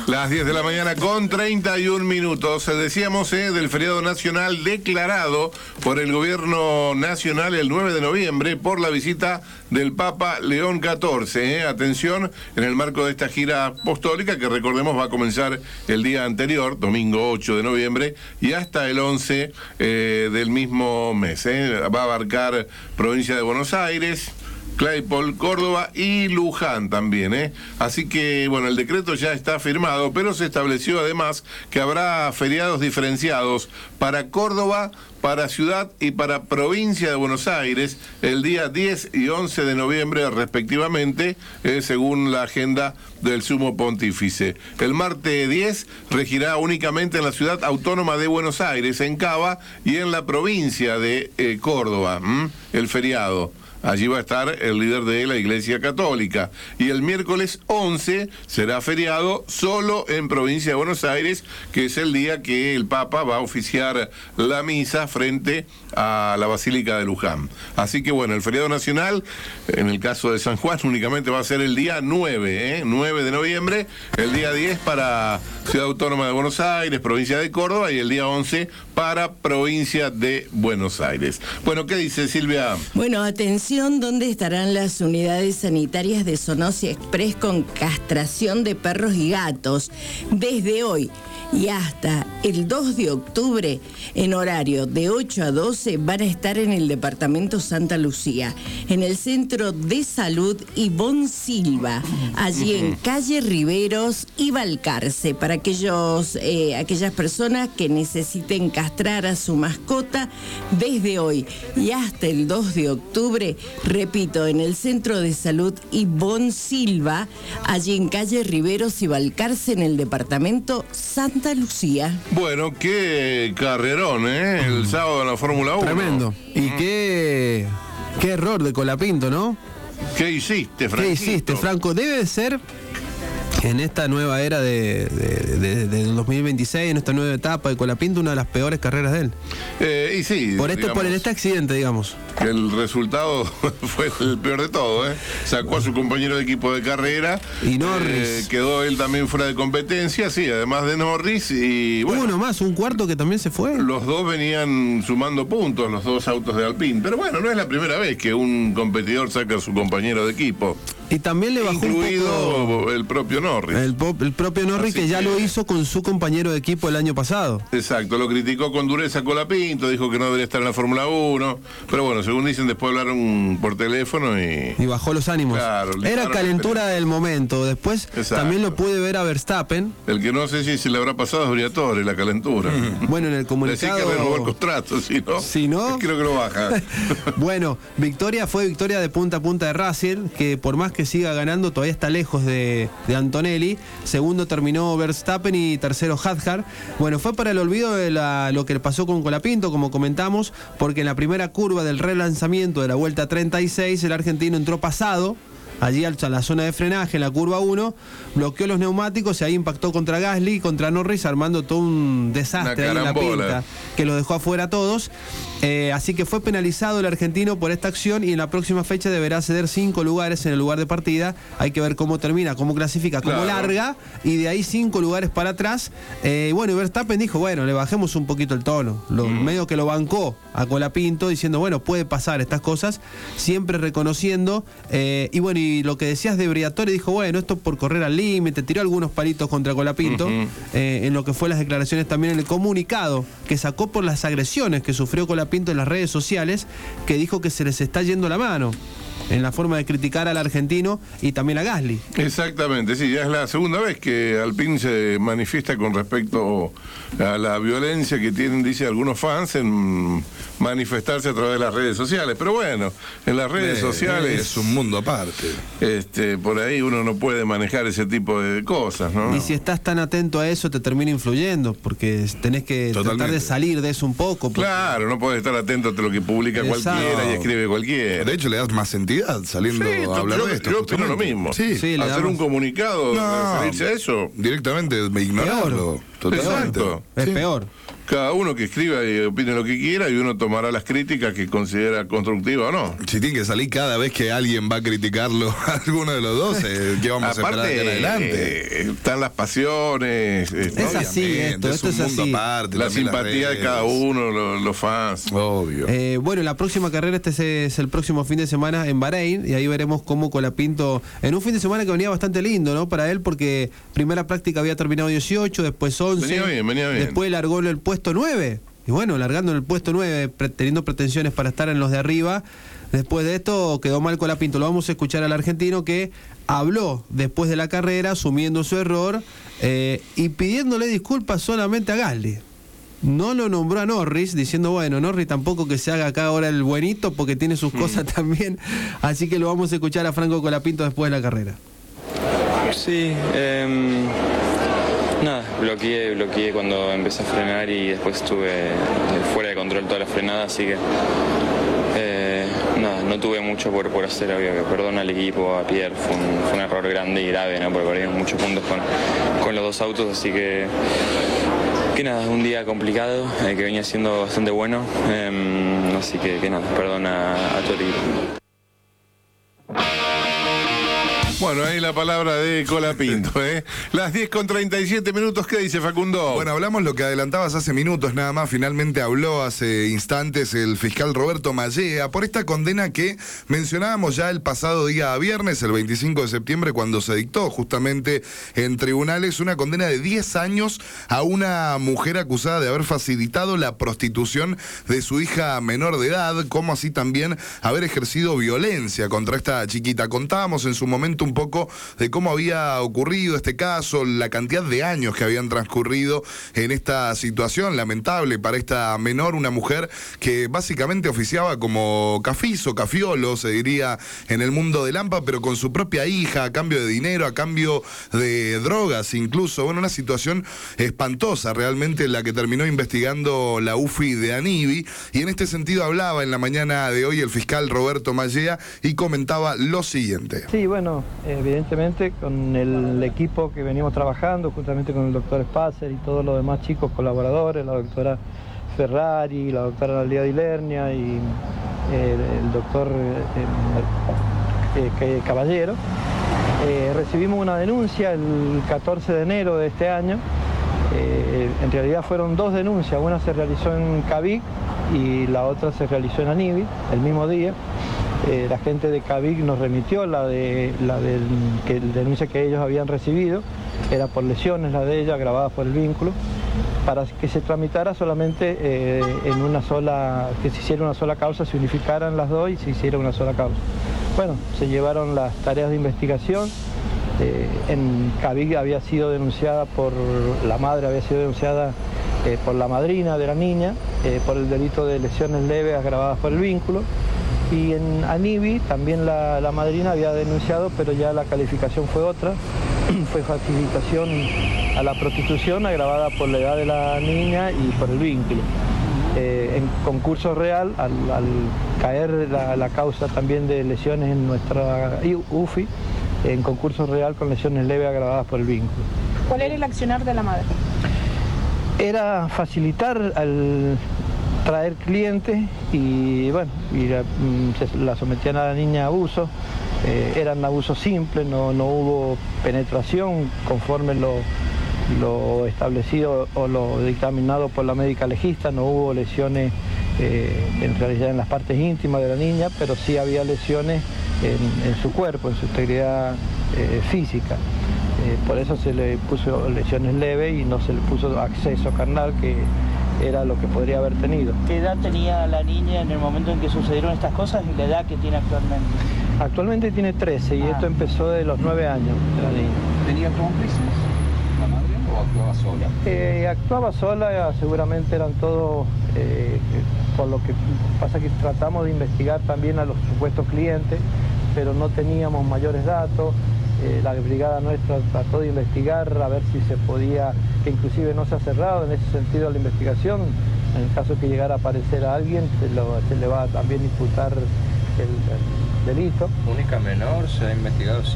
Las 10 de la mañana con 31 minutos. Decíamos del feriado nacional declarado por el gobierno nacional el 9 de noviembre por la visita del Papa León XIV. Atención, en el marco de esta gira apostólica que recordemos va a comenzar el día anterior, domingo 8 de noviembre, y hasta el 11 del mismo mes. Va a abarcar provincia de Buenos Aires, Claypole, Córdoba y Luján también, Así que, bueno, el decreto ya está firmado, pero se estableció además que habrá feriados diferenciados para Córdoba, para Ciudad y para Provincia de Buenos Aires el día 10 y 11 de noviembre respectivamente, según la agenda del Sumo Pontífice. El martes 10 regirá únicamente en la Ciudad Autónoma de Buenos Aires, en Cava, y en la provincia de Córdoba, el feriado. Allí va a estar el líder de la Iglesia Católica. Y el miércoles 11 será feriado solo en Provincia de Buenos Aires, que es el día que el Papa va a oficiar la misa frente a la Basílica de Luján. Así que bueno, el feriado nacional, en el caso de San Juan, únicamente va a ser el día 9, 9 de noviembre, el día 10 para Ciudad Autónoma de Buenos Aires, Provincia de Córdoba, y el día 11 para Provincia de Buenos Aires. Bueno, ¿qué dice Silvia? Bueno, atención, ¿dónde estarán las unidades sanitarias de Zoonosia Express con castración de perros y gatos? Desde hoy y hasta el 2 de octubre, en horario de 8 a 12, van a estar en el departamento Santa Lucía, en el Centro de Salud Ivonne Silva, allí en calle Riveros y Balcarce, para aquellas personas que necesiten castrar a su mascota desde hoy y hasta el 2 de octubre, repito, en el Centro de Salud Ivonne Silva, allí en calle Riveros y Balcarce, en el departamento Santa Lucía. Bueno, qué carrerón, el sábado en la Fórmula 1. Tremendo. Y qué error de Colapinto, ¿no? ¿Qué hiciste, Franco? ¿Qué hiciste, Franco? Debe ser, en esta nueva era del 2026, en esta nueva etapa de Colapinto, una de las peores carreras de él. Y sí, por este accidente, digamos. El resultado fue el peor de todo, Sacó a su compañero de equipo de carrera. Y Norris. Quedó él también fuera de competencia, sí, además de Norris. Y bueno, uno más, un cuarto que también se fue. Los dos venían sumando puntos, los dos autos de Alpine. Pero bueno, no es la primera vez que un competidor saca a su compañero de equipo. Y también le bajó incluido un poco el propio Norris. El propio Norris, que ya lo hizo con su compañero de equipo el año pasado. Exacto, lo criticó con dureza Colapinto, dijo que no debería estar en la Fórmula 1. Pero bueno, según dicen, después hablaron por teléfono y bajó los ánimos. Claro, era calentura del momento. Después también lo pude ver a Verstappen. El que no sé si se le habrá pasado es Briatore, la calentura. Bueno, en el comunicado... Decir que renovó el contrato, si no, creo que lo baja. Bueno, fue victoria de punta a punta de Russell, que por más que siga ganando, todavía está lejos de Antonelli. Segundo terminó Verstappen y tercero Hadjar. Bueno, fue para el olvido de lo que pasó con Colapinto, como comentamos, porque en la primera curva del relanzamiento de la vuelta 36, el argentino entró pasado allí a la zona de frenaje, en la curva 1, bloqueó los neumáticos y ahí impactó contra Gasly y contra Norris, armando todo un desastre ahí en la pista, que los dejó afuera a todos. Así que fue penalizado el argentino por esta acción y en la próxima fecha deberá ceder 5 lugares en el lugar de partida. Hay que ver cómo termina, cómo clasifica, cómo larga, y de ahí 5 lugares para atrás. Bueno, y Verstappen dijo, bueno, le bajemos un poquito el tono. Medio que lo bancó a Colapinto, diciendo, bueno, puede pasar estas cosas, siempre reconociendo. Y bueno, y lo que decías de Briatore, dijo, bueno, esto por correr al límite, tiró algunos palitos contra Colapinto, en lo que fue las declaraciones también en el comunicado que sacó por las agresiones que sufrió Colapinto en las redes sociales, que dijo que se les está yendo la mano en la forma de criticar al argentino y también a Gasly. Exactamente, sí, ya es la segunda vez que Alpine se manifiesta con respecto a la violencia que tienen, dice, algunos fans en manifestarse a través de las redes sociales. Pero bueno, en las redes sociales es un mundo aparte. Por ahí uno no puede manejar ese tipo de cosas, ¿no? Y si estás tan atento a eso, te termina influyendo, porque tenés que tratar de salir de eso un poco. Claro, no podés estar atento a lo que publica cualquiera y escribe cualquiera. De hecho, le das más sentido saliendo a hablar de esto. Yo opino lo mismo. Sí, hacer un comunicado, referirse a eso. Directamente ignorarlo. Totalmente. Es peor. Cada uno que escriba y opine lo que quiera y uno tomará las críticas que considera constructivas o no. Si tiene que salir cada vez que alguien va a criticarlo a alguno de los dos, ¿qué vamos a esperar de en adelante? Están las pasiones. Es así, esto es un mundo así. aparte. La simpatía de cada uno, los fans. Obvio. Bueno, la próxima carrera es el próximo fin de semana en Bahrein, y ahí veremos cómo Colapinto, en un fin de semana que venía bastante lindo, ¿no? Para él, porque primera práctica había terminado 18, después 11. Venía bien. Después largó en el puesto 9. Y bueno, largando en el puesto 9, teniendo pretensiones para estar en los de arriba. Después de esto quedó mal Colapinto. Lo vamos a escuchar al argentino, que habló después de la carrera, asumiendo su error y pidiéndole disculpas solamente a Gasly. No lo nombró a Norris, diciendo, bueno, Norris tampoco que se haga acá ahora el buenito, porque tiene sus cosas también. Así que lo vamos a escuchar a Franco Colapinto después de la carrera. Sí, nada, bloqueé cuando empecé a frenar y después estuve fuera de control toda la frenada, así que nada, no tuve mucho por hacer, obvio, que perdona al equipo, a Pierre, fue un error grande y grave, ¿no? Porque perdimos muchos puntos con los dos autos, así que nada, un día complicado, que venía siendo bastante bueno, así que nada, perdona a todo el equipo. Bueno, ahí la palabra de Colapinto, ¿eh? Las 10:37, ¿qué dice Facundo? Bueno, hablamos lo que adelantabas hace minutos nada más. Finalmente habló hace instantes el fiscal Roberto Mallea por esta condena que mencionábamos ya el pasado día viernes, el 25 de septiembre, cuando se dictó justamente en tribunales una condena de 10 años a una mujer acusada de haber facilitado la prostitución de su hija menor de edad, como así también haber ejercido violencia contra esta chiquita. Contábamos en su momento un poco de cómo había ocurrido este caso, la cantidad de años que habían transcurrido en esta situación lamentable para esta menor, una mujer que básicamente oficiaba como cafizo, cafiolo, se diría en el mundo del AMPA, pero con su propia hija, a cambio de dinero, a cambio de drogas incluso. Bueno, una situación espantosa realmente la que terminó investigando la UFI de Anivi, y en este sentido hablaba en la mañana de hoy el fiscal Roberto Mallea y comentaba lo siguiente. Sí, bueno, evidentemente con el equipo que venimos trabajando, justamente con el doctor Spasser y todos los demás chicos colaboradores, la doctora Ferrari, la doctora Analia Di Lernia y el doctor Caballero, recibimos una denuncia el 14 de enero de este año. En realidad fueron dos denuncias, una se realizó en Cavic y la otra se realizó en Anivi el mismo día. La gente de Cavic nos remitió la denuncia que ellos habían recibido, era por lesiones la de ella, agravadas por el vínculo, para que se tramitara solamente en una sola, que se hiciera una sola causa, se unificaran las dos y se hiciera una sola causa. Bueno, se llevaron las tareas de investigación. En Cavic había sido denunciada por la madre, había sido denunciada por la madrina de la niña, por el delito de lesiones leves agravadas por el vínculo. Y en Anivi también la madrina había denunciado, pero ya la calificación fue otra, fue facilitación a la prostitución agravada por la edad de la niña y por el vínculo. En concurso real, al caer la causa también de lesiones en nuestra UFI, en concurso real con lesiones leves agravadas por el vínculo. ¿Cuál era el accionar de la madre? Era facilitar al traer clientes y bueno, la sometían a la niña a abuso, eran abusos simples, no hubo penetración conforme lo establecido o lo dictaminado por la médica legista, no hubo lesiones en realidad en las partes íntimas de la niña, pero sí había lesiones en su cuerpo, en su integridad física. Por eso se le puso lesiones leves y no se le puso acceso carnal, que era lo que podría haber tenido. ¿Qué edad tenía la niña en el momento en que sucedieron estas cosas y la edad que tiene actualmente? Actualmente tiene 13 y esto empezó de los 9 años de la niña. ¿Tenía cómplices la madre o actuaba sola? Actuaba sola, seguramente eran todos, por lo que pasa que tratamos de investigar también a los supuestos clientes, pero no teníamos mayores datos. La brigada nuestra trató de investigar a ver si se podía, que inclusive no se ha cerrado en ese sentido la investigación. En el caso que llegara a aparecer a alguien, se le va a también imputar el delito. ¿Única menor se ha investigado?